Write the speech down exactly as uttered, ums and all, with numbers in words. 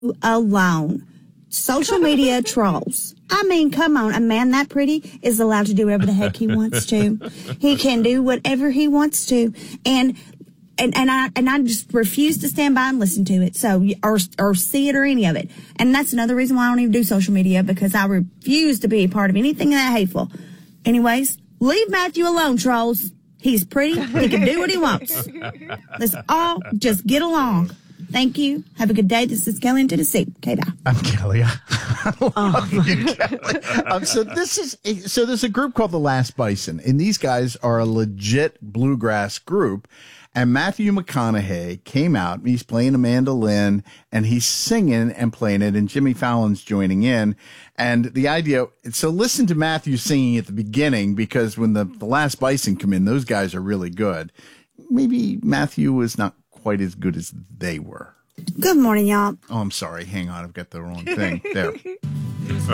alone. Social media trolls. I mean, come on. A man that pretty is allowed to do whatever the heck he wants to. He can do whatever he wants to. And And, and I and I just refuse to stand by and listen to it, so or or see it or any of it. And that's another reason why I don't even do social media, because I refuse to be a part of anything that hateful. Anyways, leave Matthew alone, trolls. He's pretty. He can do what he wants. Let's all just get along. Thank you. Have a good day. This is Kelly in Tennessee. Okay, bye. I'm Kelly. I love oh. you, Kelly. Um, so this is a, so there's a group called the Last Bison, and these guys are a legit bluegrass group. And Matthew McConaughey came out, and he's playing a mandolin, and he's singing and playing it, and Jimmy Fallon's joining in. And the idea, so listen to Matthew singing at the beginning, because when the, the Last Bison come in, those guys are really good. Maybe Matthew was not quite as good as they were. Good morning, y'all. Oh, I'm sorry. Hang on. I've got the wrong thing. There.